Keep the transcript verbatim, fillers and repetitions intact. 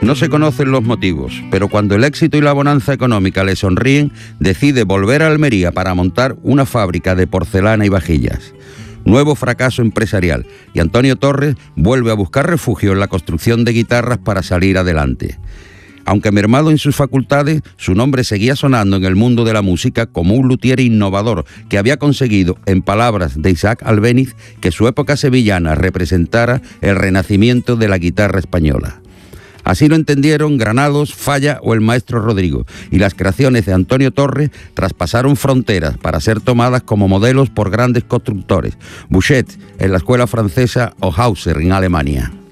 No se conocen los motivos, pero cuando el éxito y la bonanza económica le sonríen, decide volver a Almería para montar una fábrica de porcelana y vajillas. Nuevo fracaso empresarial, y Antonio Torres vuelve a buscar refugio en la construcción de guitarras para salir adelante. Aunque mermado en sus facultades, su nombre seguía sonando en el mundo de la música como un luthier innovador que había conseguido, en palabras de Isaac Albéniz, que su época sevillana representara el renacimiento de la guitarra española. Así lo entendieron Granados, Falla o el maestro Rodrigo, y las creaciones de Antonio Torres traspasaron fronteras para ser tomadas como modelos por grandes constructores, Bouchet en la escuela francesa o Hauser en Alemania.